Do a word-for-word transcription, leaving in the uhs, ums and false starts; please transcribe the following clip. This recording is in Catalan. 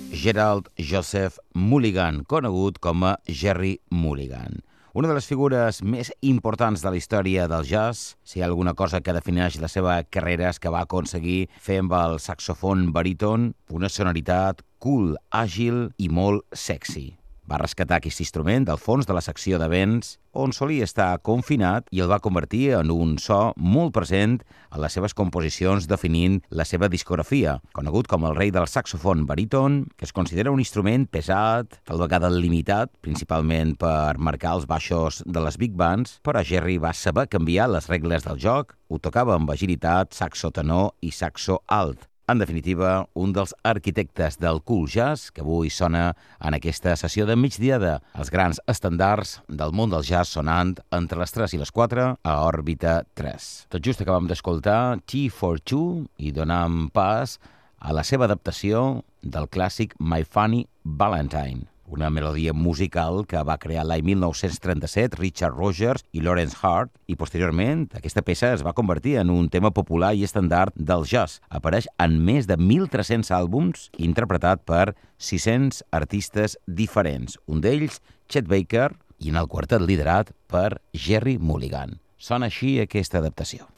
Gerald Joseph Mulligan, conegut com a Jerry Mulligan. Una de les figures més importants de la història del jazz, si hi ha alguna cosa que defineix la seva carrera és que va aconseguir fer amb el saxofon baríton una sonoritat cool, àgil i molt sexy. Va rescatar aquest instrument del fons de la secció de vents, on solia estar confinat, i el va convertir en un so molt present en les seves composicions, definint la seva discografia. Conegut com el rei del saxofon baríton, que es considera un instrument pesat, tal vegada limitat, principalment per marcar els baixos de les big bands, però Jerry va saber canviar les regles del joc, ho tocava amb agilitat, saxo tenor i saxo alt. En definitiva, un dels arquitectes del cool jazz que avui sona en aquesta sessió de migdiada, els grans estandards del món del jazz sonant entre les tres i les quatre a Òrbita tres. Tot just acabam d'escoltar Tea for Two i donam pas a la seva adaptació del clàssic My Funny Valentine, una melodia musical que va crear l'any mil nou-cents trenta-set Richard Rogers i Lawrence Hart, i posteriorment aquesta peça es va convertir en un tema popular i estàndard del jazz. Apareix en més de mil tres-cents àlbums interpretat per sis-cents artistes diferents, un d'ells Chet Baker, i en el quartet liderat per Jerry Mulligan. Sona així aquesta adaptació.